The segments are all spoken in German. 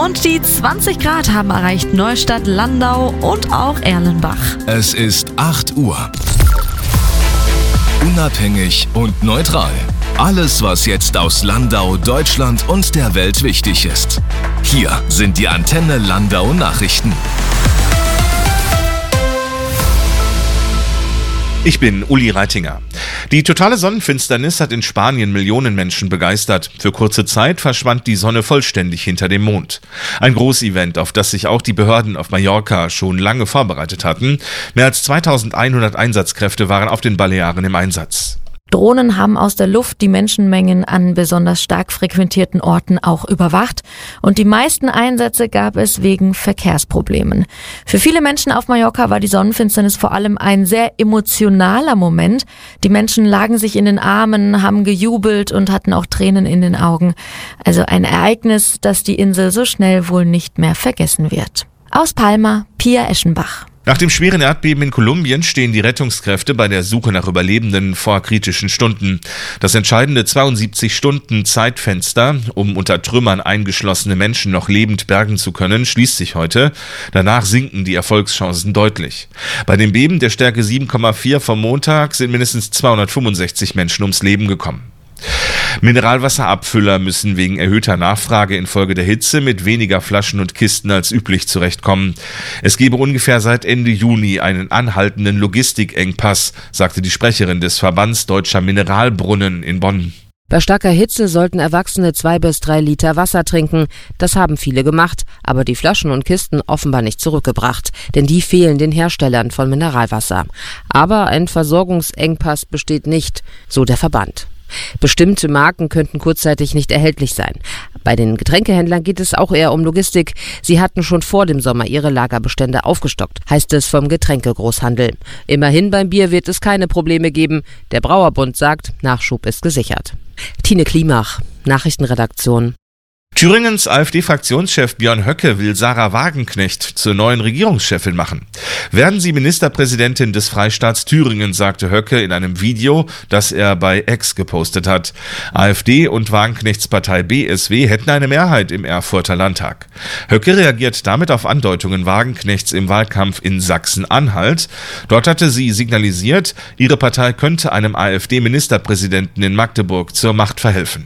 Und die 20 Grad haben erreicht Neustadt, Landau und auch Erlenbach. Es ist 8 Uhr. Unabhängig und neutral. Alles, was jetzt aus Landau, Deutschland und der Welt wichtig ist. Hier sind die Antenne Landau Nachrichten. Ich bin Uli Reitinger. Die totale Sonnenfinsternis hat in Spanien Millionen Menschen begeistert. Für kurze Zeit verschwand die Sonne vollständig hinter dem Mond. Ein Großevent, auf das sich auch die Behörden auf Mallorca schon lange vorbereitet hatten. Mehr als 2100 Einsatzkräfte waren auf den Balearen im Einsatz. Drohnen haben aus der Luft die Menschenmengen an besonders stark frequentierten Orten auch überwacht. Und die meisten Einsätze gab es wegen Verkehrsproblemen. Für viele Menschen auf Mallorca war die Sonnenfinsternis vor allem ein sehr emotionaler Moment. Die Menschen lagen sich in den Armen, haben gejubelt und hatten auch Tränen in den Augen. Also ein Ereignis, das die Insel so schnell wohl nicht mehr vergessen wird. Aus Palma, Pia Eschenbach. Nach dem schweren Erdbeben in Kolumbien stehen die Rettungskräfte bei der Suche nach Überlebenden vor kritischen Stunden. Das entscheidende 72-Stunden-Zeitfenster, um unter Trümmern eingeschlossene Menschen noch lebend bergen zu können, schließt sich heute. Danach sinken die Erfolgschancen deutlich. Bei dem Beben der Stärke 7,4 vom Montag sind mindestens 265 Menschen ums Leben gekommen. Mineralwasserabfüller müssen wegen erhöhter Nachfrage infolge der Hitze mit weniger Flaschen und Kisten als üblich zurechtkommen. Es gebe ungefähr seit Ende Juni einen anhaltenden Logistikengpass, sagte die Sprecherin des Verbands Deutscher Mineralbrunnen in Bonn. Bei starker Hitze sollten Erwachsene 2 bis 3 Liter Wasser trinken. Das haben viele gemacht, aber die Flaschen und Kisten offenbar nicht zurückgebracht, denn die fehlen den Herstellern von Mineralwasser. Aber ein Versorgungsengpass besteht nicht, so der Verband. Bestimmte Marken könnten kurzzeitig nicht erhältlich sein. Bei den Getränkehändlern geht es auch eher um Logistik. Sie hatten schon vor dem Sommer ihre Lagerbestände aufgestockt, heißt es vom Getränkegroßhandel. Immerhin beim Bier wird es keine Probleme geben. Der Brauerbund sagt, Nachschub ist gesichert. Tine Klimach, Nachrichtenredaktion. Thüringens AfD-Fraktionschef Björn Höcke will Sarah Wagenknecht zur neuen Regierungschefin machen. Werden Sie Ministerpräsidentin des Freistaats Thüringen, sagte Höcke in einem Video, das er bei X gepostet hat. AfD und Wagenknechts Partei BSW hätten eine Mehrheit im Erfurter Landtag. Höcke reagiert damit auf Andeutungen Wagenknechts im Wahlkampf in Sachsen-Anhalt. Dort hatte sie signalisiert, ihre Partei könnte einem AfD-Ministerpräsidenten in Magdeburg zur Macht verhelfen.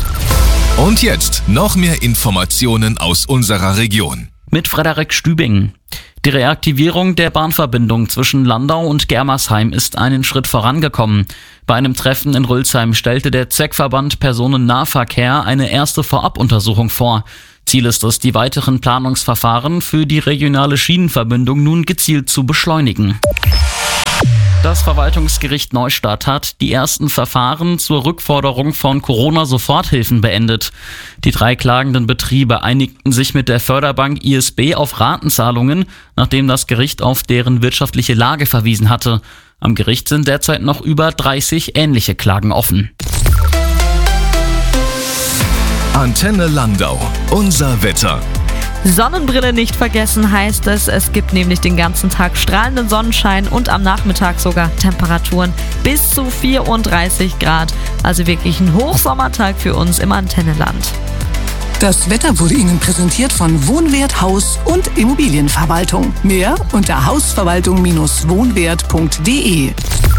Und jetzt noch mehr Informationen aus unserer Region. Mit Frederik Stübing. Die Reaktivierung der Bahnverbindung zwischen Landau und Germersheim ist einen Schritt vorangekommen. Bei einem Treffen in Rülsheim stellte der ZEG-Verband Personennahverkehr eine erste Vorabuntersuchung vor. Ziel ist es, die weiteren Planungsverfahren für die regionale Schienenverbindung nun gezielt zu beschleunigen. Das Verwaltungsgericht Neustadt hat die ersten Verfahren zur Rückforderung von Corona-Soforthilfen beendet. Die 3 klagenden Betriebe einigten sich mit der Förderbank ISB auf Ratenzahlungen, nachdem das Gericht auf deren wirtschaftliche Lage verwiesen hatte. Am Gericht sind derzeit noch über 30 ähnliche Klagen offen. Antenne Landau, unser Wetter. Sonnenbrille nicht vergessen heißt es. Es gibt nämlich den ganzen Tag strahlenden Sonnenschein und am Nachmittag sogar Temperaturen bis zu 34 Grad. Also wirklich ein Hochsommertag für uns im Antenneland. Das Wetter wurde Ihnen präsentiert von Wohnwert Haus- und Immobilienverwaltung. Mehr unter hausverwaltung-wohnwert.de.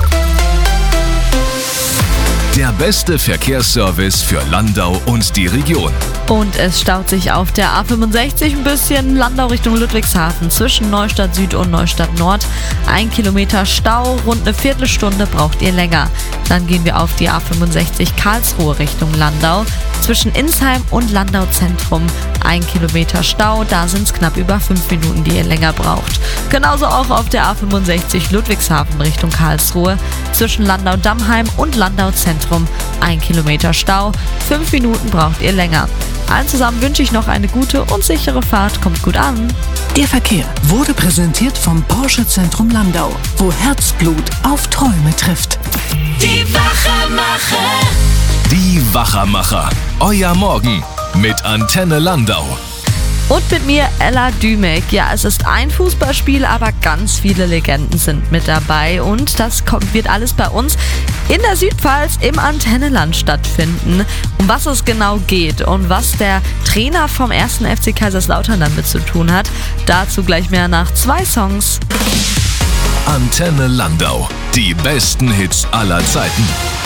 Der beste Verkehrsservice für Landau und die Region. Und es staut sich auf der A65 ein bisschen Landau Richtung Ludwigshafen zwischen Neustadt Süd und Neustadt Nord. 1 Kilometer Stau, rund eine Viertelstunde braucht ihr länger. Dann gehen wir auf die A65 Karlsruhe Richtung Landau. Zwischen Insheim und Landau Zentrum 1 Kilometer Stau, da sind es knapp über 5 Minuten, die ihr länger braucht. Genauso auch auf der A65 Ludwigshafen Richtung Karlsruhe. Zwischen Landau Dammheim und Landau Zentrum 1 Kilometer Stau, 5 Minuten braucht ihr länger. Allen zusammen wünsche ich noch eine gute und sichere Fahrt. Kommt gut an. Der Verkehr wurde präsentiert vom Porsche Zentrum Landau, wo Herzblut auf Träume trifft. Die Wachermacher. Die Wachermacher. Euer Morgen mit Antenne Landau. Und mit mir Ella Dümek. Ja, es ist ein Fußballspiel, aber ganz viele Legenden sind mit dabei. Und das wird alles bei uns in der Südpfalz im Antennenland stattfinden. Um was es genau geht und was der Trainer vom 1. FC Kaiserslautern damit zu tun hat, dazu gleich mehr nach 2 Songs. Antenne Landau. Die besten Hits aller Zeiten.